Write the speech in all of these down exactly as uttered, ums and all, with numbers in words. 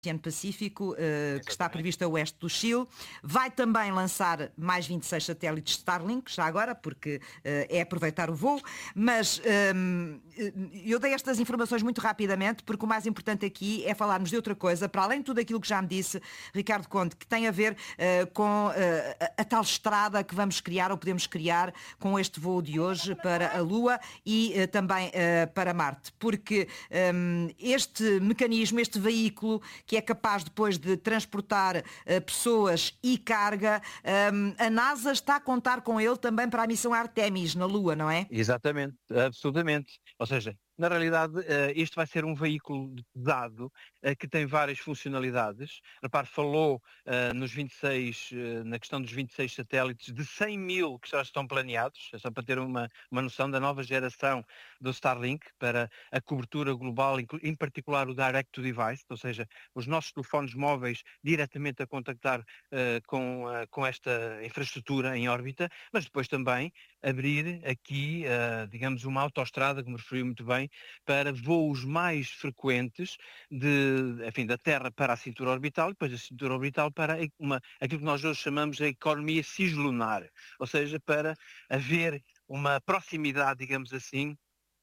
Oceano Pacífico, uh, que está prevista a oeste do Chile. Vai também lançar mais vinte e seis satélites Starlink, já agora, porque uh, é aproveitar o voo. Mas um, eu dei estas informações muito rapidamente, porque o mais importante aqui é falarmos de outra coisa, para além de tudo aquilo que já me disse Ricardo Conde, que tem a ver uh, com uh, a, a tal estrada que vamos criar, ou podemos criar, com este voo de hoje para a Lua e uh, também uh, para Marte. Porque um, este mecanismo, este veículo, que é capaz depois de transportar uh, pessoas e carga, um, a NASA está a contar com ele também para a missão Artemis na Lua, não é? Exatamente, absolutamente. Ou seja, na realidade, uh, isto vai ser um veículo pesado uh, que tem várias funcionalidades. Repare, falou uh, nos vinte e seis, uh, na questão dos vinte e seis satélites, de cem mil que já estão planeados, é só para ter uma, uma noção da nova geração do Starlink para a cobertura global, em particular o Direct to Device, ou seja, os nossos telefones móveis diretamente a contactar uh, com, uh, com esta infraestrutura em órbita, mas depois também abrir aqui, uh, digamos, uma autoestrada, como referiu muito bem, para voos mais frequentes de, enfim, da Terra para a cintura orbital e depois da cintura orbital para uma, aquilo que nós hoje chamamos de economia cislunar, ou seja, para haver uma proximidade, digamos assim,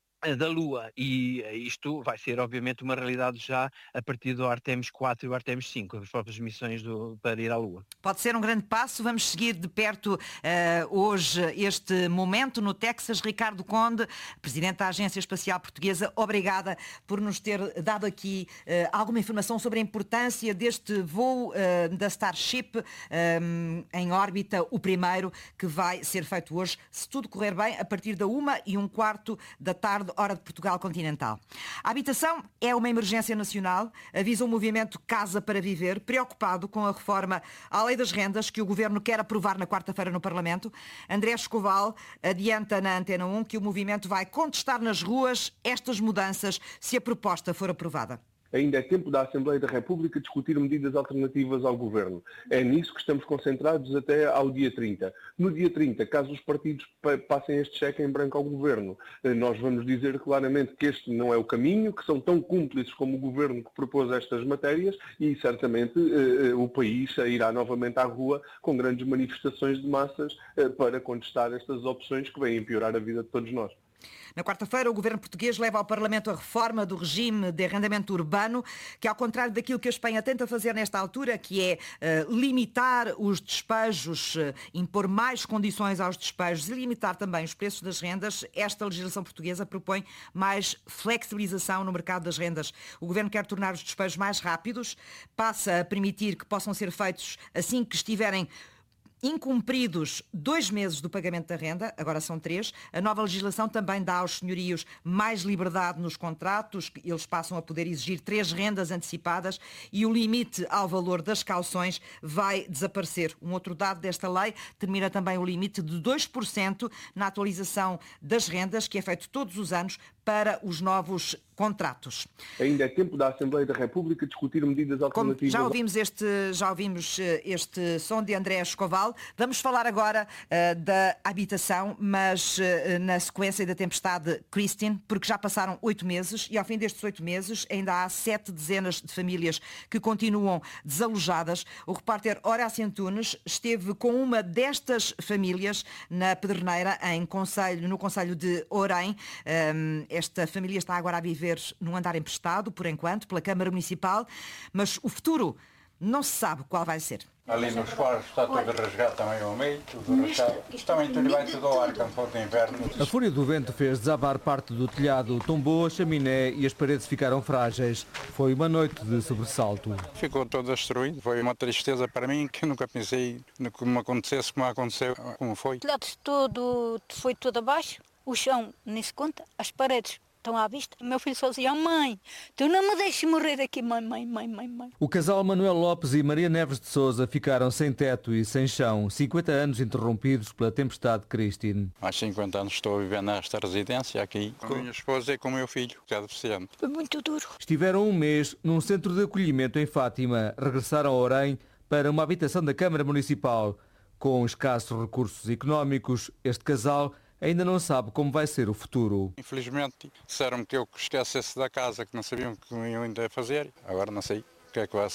da Lua, e isto vai ser obviamente uma realidade já a partir do Artemis quatro e o Artemis cinco, as próprias missões do, para ir à Lua. Pode ser um grande passo, vamos seguir de perto uh, hoje este momento no Texas. Ricardo Conde, Presidente da Agência Espacial Portuguesa, obrigada por nos ter dado aqui uh, alguma informação sobre a importância deste voo uh, da Starship um, em órbita, o primeiro que vai ser feito hoje, se tudo correr bem, a partir da uma e um quarto da tarde, hora de Portugal continental. A habitação é uma emergência nacional, avisa o movimento Casa para Viver, preocupado com a reforma à Lei das Rendas que o Governo quer aprovar na quarta-feira no Parlamento. André Escoval adianta na Antena um que o movimento vai contestar nas ruas estas mudanças se a proposta for aprovada. Ainda é tempo da Assembleia da República discutir medidas alternativas ao Governo. É nisso que estamos concentrados até ao dia trinta. No dia trinta, caso os partidos passem este cheque em branco ao Governo, nós vamos dizer claramente que este não é o caminho, que são tão cúmplices como o Governo que propôs estas matérias e certamente o país irá novamente à rua com grandes manifestações de massas para contestar estas opções que vêm piorar a vida de todos nós. Na quarta-feira, o Governo português leva ao Parlamento a reforma do regime de arrendamento urbano, que, ao contrário daquilo que a Espanha tenta fazer nesta altura, que é uh, limitar os despejos, uh, impor mais condições aos despejos e limitar também os preços das rendas, esta legislação portuguesa propõe mais flexibilização no mercado das rendas. O Governo quer tornar os despejos mais rápidos, passa a permitir que possam ser feitos assim que estiverem incumpridos dois meses do pagamento da renda, agora são três. A nova legislação também dá aos senhorios mais liberdade nos contratos, eles passam a poder exigir três rendas antecipadas e o limite ao valor das cauções vai desaparecer. Um outro dado desta lei termina também o limite de dois por cento na atualização das rendas, que é feito todos os anos para os novos contratos. Ainda é tempo da Assembleia da República discutir medidas alternativas. Como já ouvimos este, já ouvimos este som de André Escoval. Vamos falar agora uh, da habitação, mas uh, na sequência da tempestade Christine, porque já passaram oito meses e ao fim destes oito meses ainda há sete dezenas de famílias que continuam desalojadas. O repórter Horácio Antunes esteve com uma destas famílias na Pedreneira, em concelho, no concelho de Orém. Um, esta família está agora a viver num andar emprestado, por enquanto, pela Câmara Municipal, mas o futuro não se sabe qual vai ser. Ali nos quartos está tudo rasgado também ao meio, tudo rasgado. Também tudo vai tudo ao ar quando for de inverno. A fúria do vento fez desabar parte do telhado, tombou a chaminé e as paredes ficaram frágeis. Foi uma noite de sobressalto. Ficou todo destruído. Foi uma tristeza para mim que eu nunca pensei que me acontecesse como aconteceu, como foi. O telhado todo foi tudo abaixo, o chão nem se conta, as paredes estão à vista. O meu filho só dizia: mãe, tu não me deixes morrer aqui, mãe, mãe, mãe, mãe, mãe. O casal Manuel Lopes e Maria Neves de Sousa ficaram sem teto e sem chão, cinquenta anos interrompidos pela tempestade Christine. Há cinquenta anos estou a viver nesta residência aqui, com a minha esposa e com o meu filho, que é deficiente. Foi muito duro. Estiveram um mês num centro de acolhimento em Fátima, regressaram a Orém para uma habitação da Câmara Municipal. Com escassos recursos económicos, este casal ainda não sabe como vai ser o futuro. Infelizmente disseram-me que eu esquecesse da casa, que não sabiam o que iam ainda fazer. Agora não sei o que é que vai